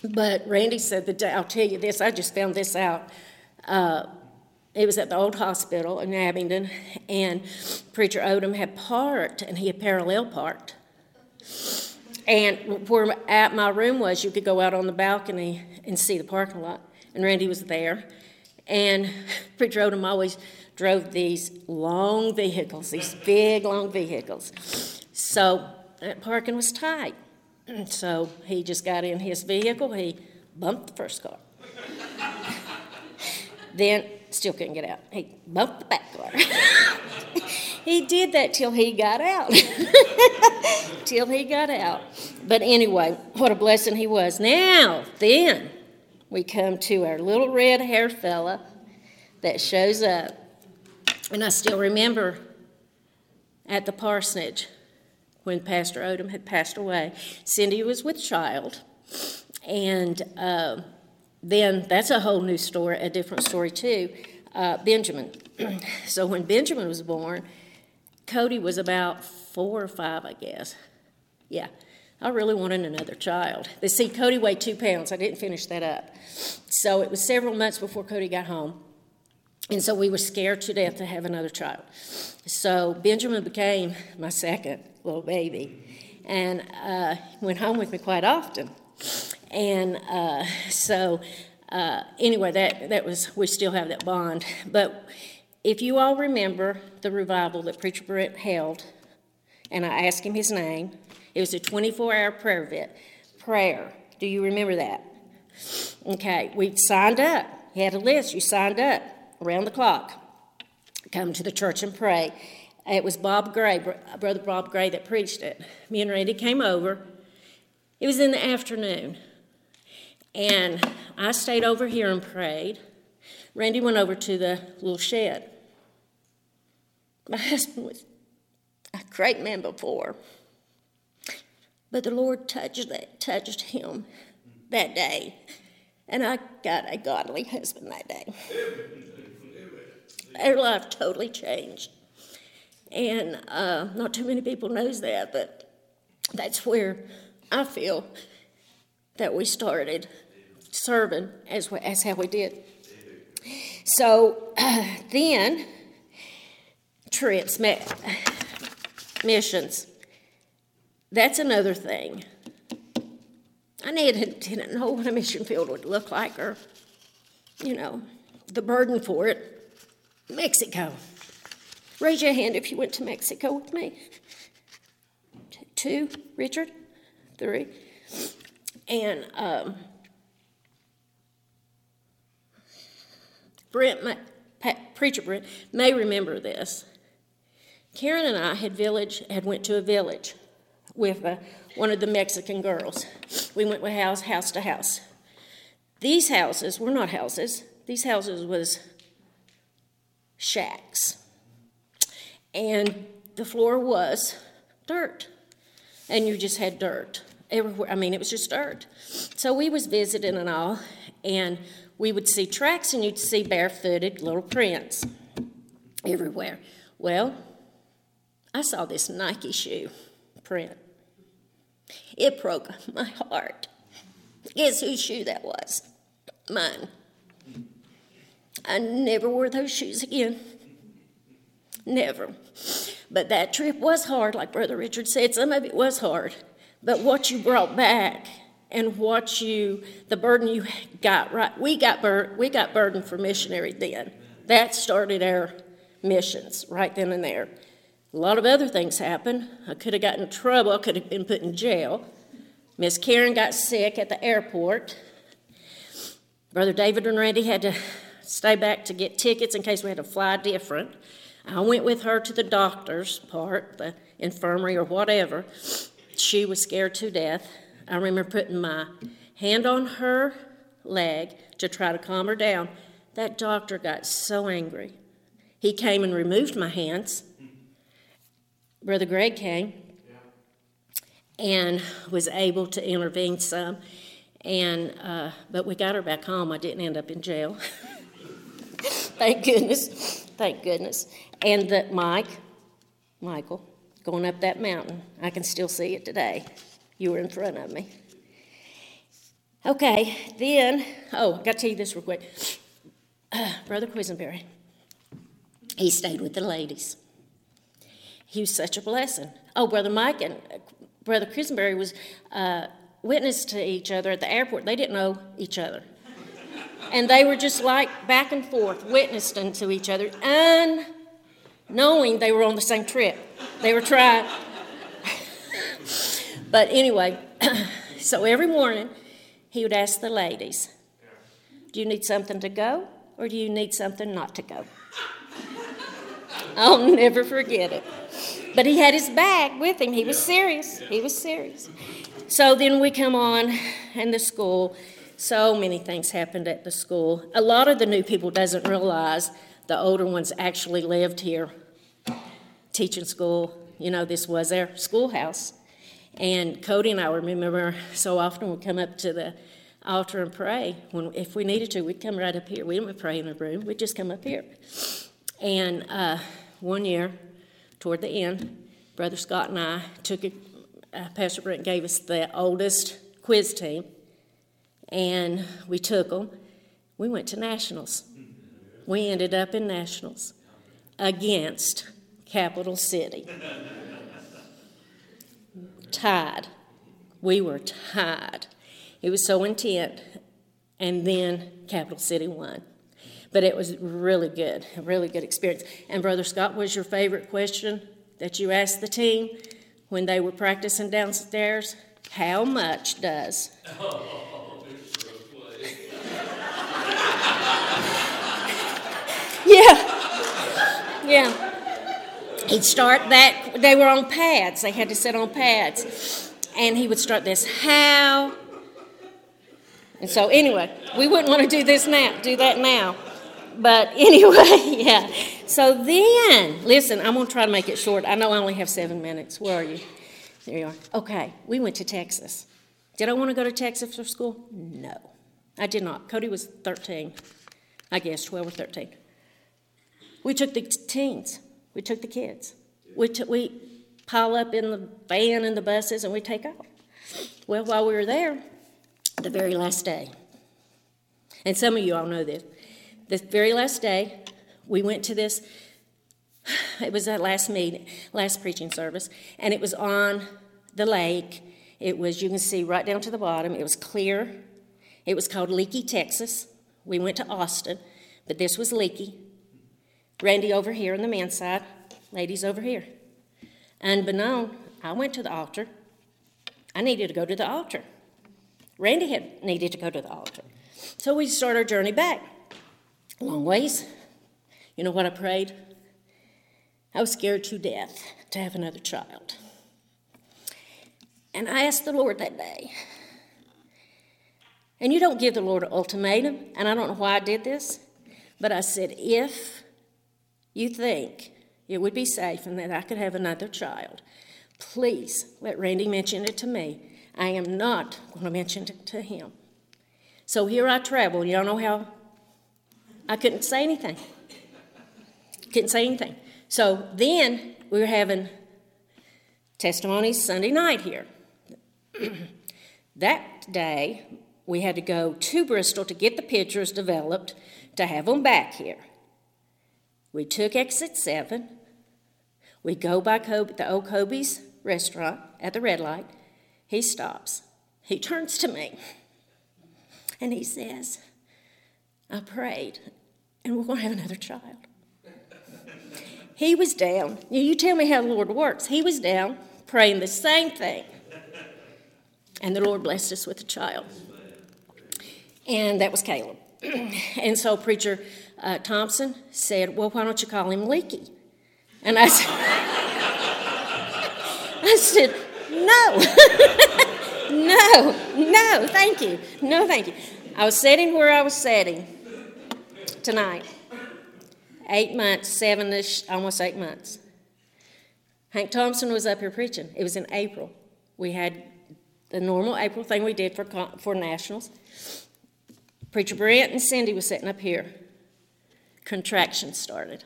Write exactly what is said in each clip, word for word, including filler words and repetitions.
But Randy said, the day, I'll tell you this, I just found this out. Uh, it was at the old hospital in Abingdon, and Preacher Odom had parked, and he had parallel parked. And where at my room was, you could go out on the balcony and see the parking lot. And Randy was there. And Preacher Odom always drove these long vehicles, these big, long vehicles. So that parking was tight. So he just got in his vehicle. He bumped the first car. Then, still couldn't get out. He bumped the back car. He did that till he got out. Till he got out. But anyway, what a blessing he was. Now, then, we come to our little red hair fella that shows up. And I still remember at the parsonage when Pastor Odom had passed away. Cindy was with child. And uh, then that's a whole new story, a different story too. Uh, Benjamin. So when Benjamin was born, Cody was about four or five, I guess. Yeah, I really wanted another child. But see, Cody weighed two pounds. I didn't finish that up. So it was several months before Cody got home. And so we were scared to death to have another child. So Benjamin became my second little baby and uh, went home with me quite often. And uh, so uh, anyway, that, that was, we still have that bond. But if you all remember the revival that Preacher Brent held, and I asked him his name, it was a twenty-four hour prayer vet, prayer. Do you remember that? Okay, we signed up. He had a list. You signed up around the clock. Come to the church and pray. It was Bob Gray, Brother Bob Gray, that preached it. Me and Randy came over. It was in the afternoon. And I stayed over here and prayed. Randy went over to the little shed. My husband was a great man before, but the Lord touched that, touched him that day, and I got a godly husband that day. Our life totally changed, and uh, not too many people knows that, but that's where I feel that we started serving as we, as how we did. So uh, then, trips, missions, that's another thing. I didn't, didn't know what a mission field would look like or, you know, the burden for it. Mexico. Raise your hand if you went to Mexico with me. Two, Richard? Three. And um, Brent, my, Preacher Brent, may remember this. Karen and I had village had went to a village with uh, one of the Mexican girls. We went with house house to house. These houses were not houses. These houses was shacks, and the floor was dirt, and you just had dirt everywhere. I mean, it was just dirt. So we was visiting and all, and we would see tracks, and you'd see barefooted little prints everywhere. Well, I saw this Nike shoe print. It broke my heart. Guess whose shoe that was? Mine. I never wore those shoes again. Never. But that trip was hard, like Brother Richard said. Some of it was hard. But what you brought back and what you, the burden you got, right? We got, bur- we got burdened for missionary then. That started our missions right then and there. A lot of other things happened. I could have gotten in trouble. I could have been put in jail. Miss Karen got sick at the airport. Brother David and Randy had to stay back to get tickets in case we had to fly different. I went with her to the doctor's part, the infirmary or whatever. She was scared to death. I remember putting my hand on her leg to try to calm her down. That doctor got so angry. He came and removed my hands. Brother Greg came and was able to intervene some, and uh, but we got her back home. I didn't end up in jail. Thank goodness. Thank goodness. And that Mike, Michael, going up that mountain, I can still see it today. You were in front of me. Okay, then, oh, I got to tell you this real quick. Uh, Brother Quisenberry, he stayed with the ladies. He was such a blessing. Oh, Brother Mike and uh, Brother Quisenberry was uh, witness to each other at the airport. They didn't know each other. And they were just like back and forth, witnessing to each other, unknowing they were on the same trip. They were trying. But anyway, so every morning he would ask the ladies, do you need something to go or do you need something not to go? I'll never forget it. But he had his bag with him. He was serious. He was serious. So then we come on in the school. So many things happened at the school. A lot of the new people doesn't realize the older ones actually lived here, teaching school. You know, this was their schoolhouse. And Cody and I remember so often we'd come up to the altar and pray. When, if we needed to, we'd come right up here. We didn't pray in a room. We'd just come up here. And uh, one year, toward the end, Brother Scott and I took it, uh, Pastor Brent gave us the oldest quiz team, and we took them. We went to nationals. We ended up in nationals against Capital City. Tied. We were tied. It was so intense, and then Capital City won. But it was really good, a really good experience. And Brother Scott, was your favorite question that you asked the team when they were practicing downstairs? How much does? Oh, yeah, yeah. He'd start that. They were on pads. They had to sit on pads, and he would start this. How? And so anyway, we wouldn't want to do this now. Do that now. But anyway, yeah. So then, listen, I'm going to try to make it short. I know I only have seven minutes. Where are you? There you are. Okay, we went to Texas. Did I want to go to Texas for school? No, I did not. Cody was thirteen, I guess, twelve or thirteen. We took the teens. We took the kids. We took, we pile up in the van and the buses, and we take off. Well, while we were there, the very last day, and some of you all know this, the very last day, we went to this, it was that last meeting, last preaching service, and it was on the lake. It was, you can see right down to the bottom, it was clear. It was called Leakey, Texas. We went to Austin, but this was Leakey. Randy over here on the men's side, ladies over here. Unbeknown, I went to the altar. I needed to go to the altar. Randy had needed to go to the altar. So we started our journey back. Long ways. You know what I prayed? I was scared to death to have another child. And I asked the Lord that day. And you don't give the Lord an ultimatum, and I don't know why I did this, but I said, if you think it would be safe and that I could have another child, please let Randy mention it to me. I am not going to mention it to him. So here I travel. You don't know how I couldn't say anything. Couldn't say anything. So then we were having testimonies Sunday night here. That day, we had to go to Bristol to get the pictures developed to have them back here. We took exit seven. We go by Kobe, the old Kobe's restaurant at the red light. He stops. He turns to me, and he says, I prayed, and we're going to have another child. He was down. You tell me how the Lord works. He was down praying the same thing, and the Lord blessed us with a child. And that was Caleb. And so Preacher uh, Thompson said, well, why don't you call him Leakey? And I said, I said, no, no, no, thank you. No, thank you. I was sitting where I was sitting tonight. Eight months, seven-ish, almost eight months. Hank Thompson was up here preaching. It was in April. We had the normal April thing we did for for nationals. Preacher Brent and Cindy was sitting up here. Contractions started.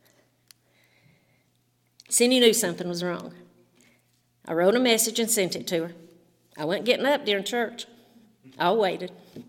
Cindy knew something was wrong. I wrote a message and sent it to her. I wasn't getting up during church. I waited.